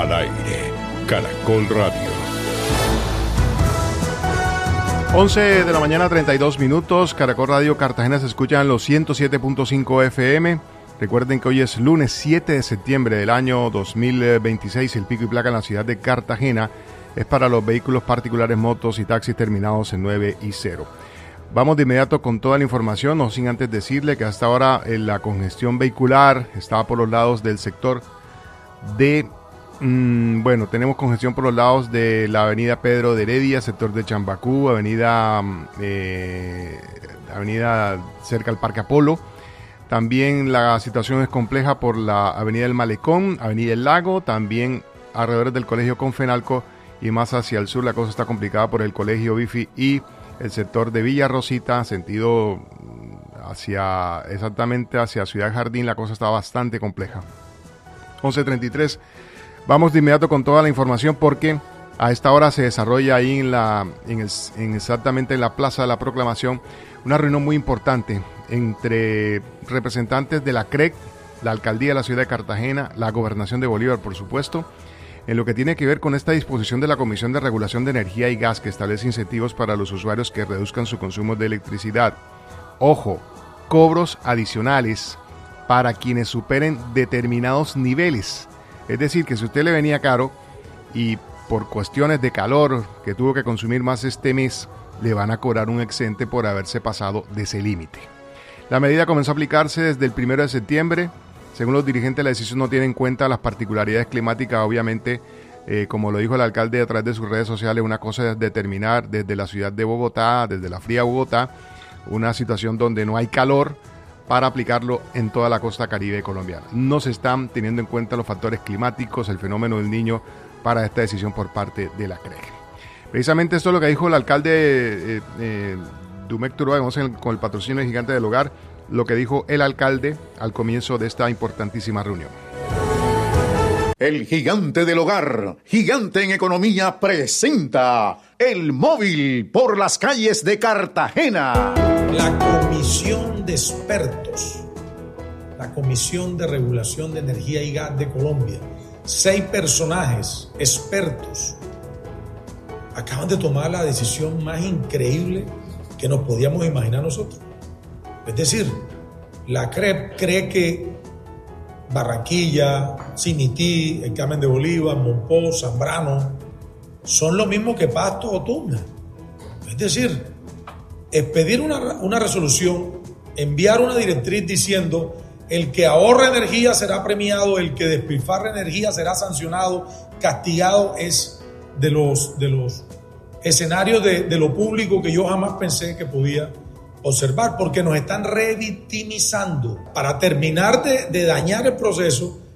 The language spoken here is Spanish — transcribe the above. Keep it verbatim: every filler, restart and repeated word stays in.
Al aire, Caracol Radio. once de la mañana, treinta y dos minutos. Caracol Radio Cartagena se escucha en los ciento siete punto cinco F M. Recuerden que hoy es lunes siete de septiembre del año dos mil veintiséis. El pico y placa en la ciudad de Cartagena es para los vehículos particulares, motos y taxis terminados en nueve y cero. Vamos de inmediato con toda la información, no sin antes decirle que hasta ahora eh, la congestión vehicular estaba por los lados del sector de... Mm, bueno, tenemos congestión por los lados de la avenida Pedro de Heredia, sector de Chambacú, avenida, eh, avenida cerca al Parque Apolo. También la situación es compleja por la avenida del Malecón, avenida El Lago, también alrededor del colegio Confenalco y más hacia el sur la cosa está complicada por el colegio Bifi y el sector de Villa Rosita, sentido hacia, exactamente hacia Ciudad Jardín, la cosa está bastante compleja. once treinta y tres. Vamos de inmediato con toda la información porque a esta hora se desarrolla ahí en la, en, el, en exactamente en la Plaza de la Proclamación una reunión muy importante entre representantes de la C R E C, la Alcaldía de la Ciudad de Cartagena, la Gobernación de Bolívar, por supuesto, en lo que tiene que ver con esta disposición de la Comisión de Regulación de Energía y Gas que establece incentivos para los usuarios que reduzcan su consumo de electricidad. Ojo, cobros adicionales para quienes superen determinados niveles. Es decir, que si a usted le venía caro y por cuestiones de calor que tuvo que consumir más este mes, le van a cobrar un excedente por haberse pasado de ese límite. La medida comenzó a aplicarse desde el primero de septiembre. Según los dirigentes, la decisión no tiene en cuenta las particularidades climáticas. Obviamente, eh, como lo dijo el alcalde a través de sus redes sociales, una cosa es determinar desde la ciudad de Bogotá, desde la fría Bogotá, una situación donde no hay calor, para aplicarlo en toda la costa caribe colombiana. No se están teniendo en cuenta los factores climáticos, el fenómeno del Niño para esta decisión por parte de la C R E C. Precisamente esto es lo que dijo el alcalde eh, eh, Dumec Turbay, vamos con el patrocinio del Gigante del Hogar, lo que dijo el alcalde al comienzo de esta importantísima reunión. El Gigante del Hogar, gigante en economía, presenta El Móvil por las calles de Cartagena. La Comisión de Expertos, la Comisión de Regulación de Energía y Gas de Colombia, seis personajes expertos, acaban de tomar la decisión más increíble que nos podíamos imaginar nosotros. Es decir, la C R E P cree que Barranquilla, Cimití, el Carmen de Bolívar, Monpó, Zambrano, son lo mismo que Pasto o Tuna. Es decir, expedir una, una resolución, enviar una directriz diciendo el que ahorra energía será premiado, el que despilfarra energía será sancionado, castigado, es de los, de los escenarios de, de lo público que yo jamás pensé que podía observar, porque nos están revictimizando. Para terminar de, de dañar el proceso,